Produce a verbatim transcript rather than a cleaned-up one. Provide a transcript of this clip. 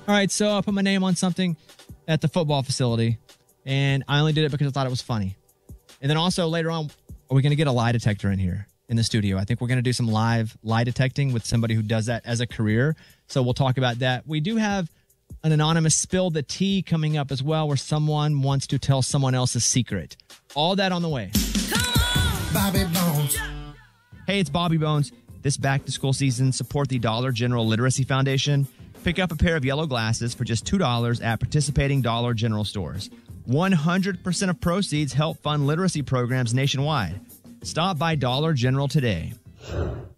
All right, so I put my name on something at the football facility, and I only did it because I thought it was funny. And then also later on, are we going to get a lie detector in here in the studio? I think we're going to do some live lie detecting with somebody who does that as a career. So we'll talk about that. We do have an anonymous spill the tea coming up as well, where someone wants to tell someone else's secret. All that on the way. Come on, Bobby Bones. Hey, it's Bobby Bones. This back-to-school season, support the Dollar General Literacy Foundation. Pick up a pair of yellow glasses for just two dollars at participating Dollar General stores. one hundred percent of proceeds help fund literacy programs nationwide. Stop by Dollar General today.